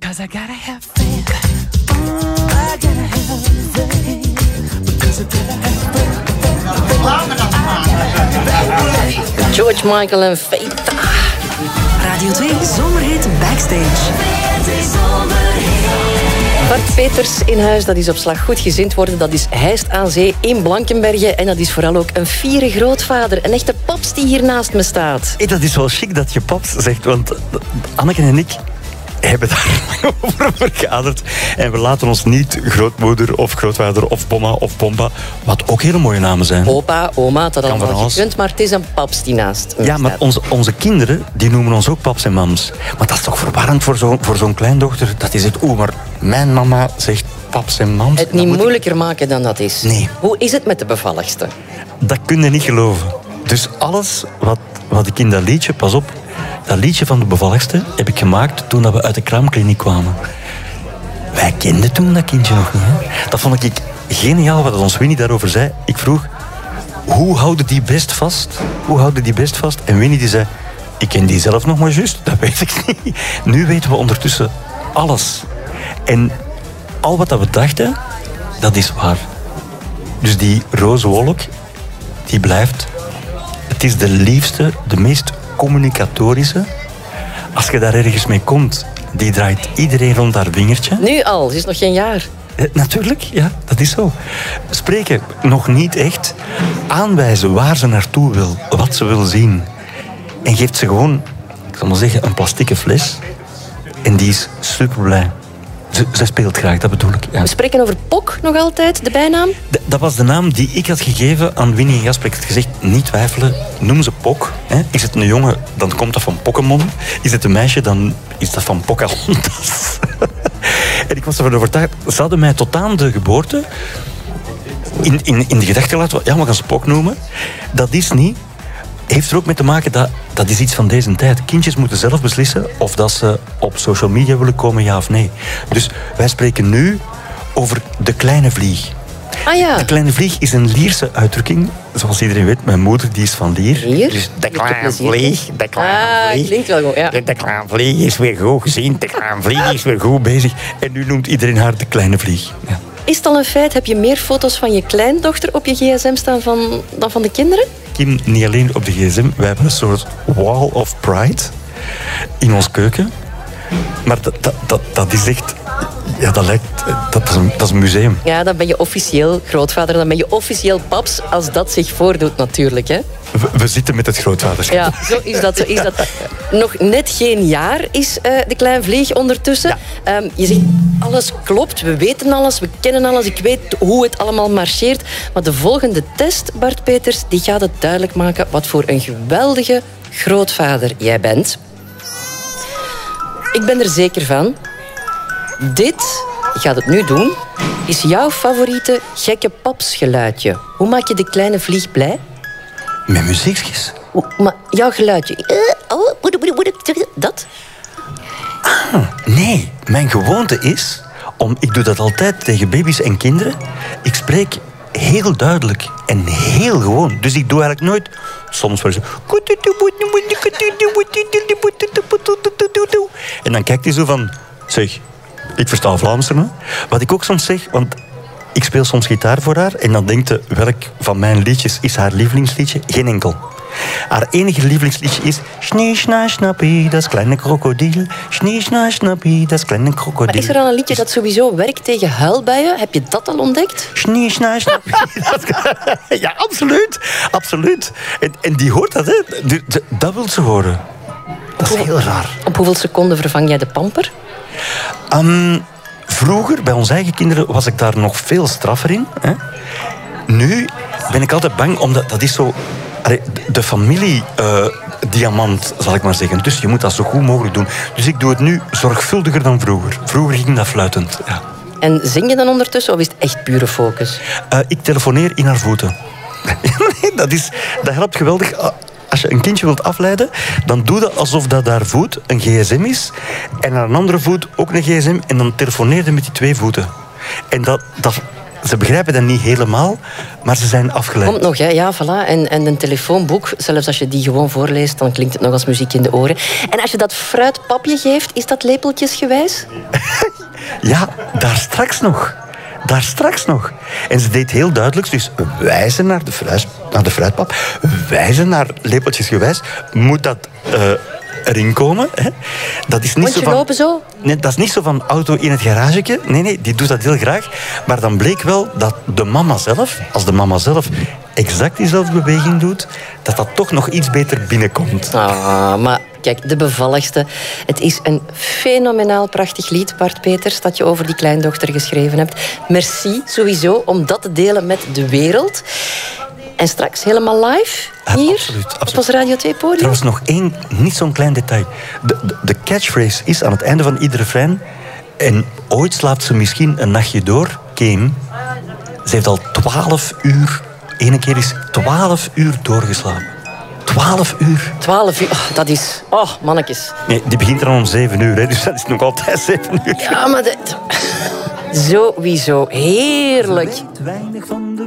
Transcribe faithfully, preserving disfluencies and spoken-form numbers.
Because I gotta have faith. I gotta have faith. Because I gotta have faith. George Michael en Faith. Radio twee Zomerhit Backstage. Bart Peters in huis, dat is op slag goed gezind worden. Dat is hijst aan zee in Blankenberge. En dat is vooral ook een fiere grootvader. Een echte paps die hier naast me staat. Hey, dat is wel chic dat je paps zegt, want Anneke en ik hebben daar over vergaderd. En we laten ons niet grootmoeder of grootvader of bomma of bomba, wat ook hele mooie namen zijn. Opa, oma, dat Kan van allemaal alles. gekund, maar het is een paps die naast me Ja, maar staat. onze, onze kinderen, die noemen ons ook paps en mams. Maar dat is toch verwarrend voor zo'n voor zo'n kleindochter? Dat is het, oeh, maar mijn mama zegt paps en mams. Het Dan niet moet ik- moeilijker maken dan dat is. Nee. Hoe is het met de bevalligste? Dat kun je niet geloven. Dus alles wat, wat ik in dat liedje, pas op, dat liedje van de bevalligste heb ik gemaakt toen dat we uit de kraamkliniek kwamen. Wij kenden toen dat kindje nog niet. Hè? Dat vond ik geniaal wat ons Winnie daarover zei. Ik vroeg, hoe houden die best vast? Hoe houden die best vast? En Winnie die zei, ik ken die zelf nog maar juist. Dat weet ik niet. Nu weten we ondertussen alles. En al wat dat we dachten, dat is waar. Dus die roze wolk, die blijft. Het is de liefste, de meest communicatorische. Als je daar ergens mee komt, die draait iedereen rond haar vingertje. Nu al, ze is nog geen jaar. Eh, natuurlijk, ja, dat is zo. Spreken nog niet echt. Aanwijzen waar ze naartoe wil, wat ze wil zien. En geeft ze gewoon, ik zal maar zeggen, een plastieke fles. En die is super blij. Ze, ze speelt graag, dat bedoel ik. Ja. We spreken over Pok nog altijd, de bijnaam. D- dat was de naam die ik had gegeven aan Winnie en Jasper. Ik had gezegd, niet twijfelen, noem ze Pok. Hè. Is het een jongen, dan komt dat van Pokémon. Is het een meisje, dan is dat van Pocahontas. En ik was ervan overtuigd, ze hadden mij tot aan de geboorte in, in, in de gedachte laten, ja, we gaan ze Pok noemen. Dat is niet. Heeft er ook mee te maken dat dat is iets van deze tijd. Kindjes moeten zelf beslissen of dat ze op social media willen komen, ja of nee. Dus wij spreken nu over de kleine vlieg. Ah ja. De kleine vlieg is een Lierse uitdrukking. Zoals iedereen weet, mijn moeder die is van Lier. Lier? Dus de Met kleine plezier. vlieg, de kleine Ah, vlieg. klinkt wel goed, ja. De, de kleine vlieg is weer goed gezien, de kleine vlieg is weer goed bezig. En nu noemt iedereen haar de kleine vlieg. Ja. Is het al een feit, heb je meer foto's van je kleindochter op je gsm staan van, dan van de kinderen? Kim, niet alleen op de gsm, wij hebben een soort wall of pride in ons keuken. Maar dat, dat, dat, dat is echt... Ja, dat lijkt... Dat is, een, dat is een museum. Ja, dan ben je officieel grootvader, dan ben je officieel paps, als dat zich voordoet natuurlijk, hè. We, we zitten met het grootvaderschap. Ja, zo is dat. Zo is dat. Nog net geen jaar is uh, de kleine vlieg ondertussen. Ja. Um, je zegt, alles klopt, we weten alles, we kennen alles, ik weet hoe het allemaal marcheert. Maar de volgende test, Bart Peters, die gaat het duidelijk maken wat voor een geweldige grootvader jij bent. Ik ben er zeker van. Dit, ik ga het nu doen, is jouw favoriete gekke papsgeluidje. Hoe maak je de kleine vlieg blij? Met muziekjes. Oeh, maar jouw geluidje. Uh, oh, woede, woede, woede, dat? Nee, mijn gewoonte is... Om, ik doe dat altijd tegen baby's en kinderen. Ik spreek heel duidelijk en heel gewoon. Dus ik doe eigenlijk nooit... Soms wel zo... En dan kijkt hij zo van... Zeg, ik versta Vlaams, hè? Wat ik ook soms zeg... Want ik speel soms gitaar voor haar... En dan denkt ze, welk van mijn liedjes is haar lievelingsliedje? Geen enkel. Haar enige lievelingsliedje is... Schnee, schna, snappie, dat is kleine krokodil. Schnee, schna, snappie, dat is kleine krokodil. Maar is er al een liedje dat sowieso werkt tegen huilbuien? Heb je dat al ontdekt? Schnee, schna, snappie. Ja, absoluut. Absoluut. En, en die hoort dat, hè. De- de- Dat wil ze horen. Dat is heel raar. Op hoeveel seconden vervang jij de pamper? Um, vroeger, bij onze eigen kinderen, was ik daar nog veel straffer in. Hè. Nu ben ik altijd bang, omdat dat is zo... Allee, de familie-diamant, zal ik maar zeggen. Dus je moet dat zo goed mogelijk doen. Dus ik doe het nu zorgvuldiger dan vroeger. Vroeger ging dat fluitend, ja. En zing je dan ondertussen of is het echt pure focus? Uh, ik telefoneer in haar voeten. Nee, dat, is, dat helpt geweldig. Als je een kindje wilt afleiden, dan doe dat alsof dat haar voet een gsm is en aan een andere voet ook een gsm en dan telefoneer je met die twee voeten. En dat, dat, ze begrijpen dat niet helemaal, maar ze zijn afgeleid. Komt nog, hè? Ja, voilà. En, en een telefoonboek, zelfs als je die gewoon voorleest, dan klinkt het nog als muziek in de oren. En als je dat fruitpapje geeft, is dat lepeltjesgewijs? Ja, daar straks nog. Daar straks nog. En ze deed heel duidelijk, dus wijzen naar de, fruit, naar de fruitpap, wijzen naar lepeltjesgewijs, moet dat uh, erin komen. Hè? Dat is niet Moet je zo van, lopen zo? Nee, dat is niet zo van auto in het garagetje. Nee, nee, die doet dat heel graag. Maar dan bleek wel dat de mama zelf, als de mama zelf exact diezelfde beweging doet, dat dat toch nog iets beter binnenkomt. Ah, maar kijk, de bevalligste. Het is een fenomenaal prachtig lied, Bart Peters, dat je over die kleindochter geschreven hebt. Merci sowieso om dat te delen met de wereld. En straks helemaal live hier absoluut, absoluut. op ons Radio twee podium. Trouwens, nog één, niet zo'n klein detail. De, de, de catchphrase is aan het einde van iedere refrein. En ooit slaapt ze misschien een nachtje door. Kim, ze heeft al twaalf uur, ene keer is twaalf uur doorgeslapen. Twaalf uur. Twaalf uur, oh, dat is... Oh, mannetjes. Nee, die begint dan om zeven uur, hè, dus dat is nog altijd zeven uur. Ja, maar... De... Sowieso, heerlijk. Weinig van de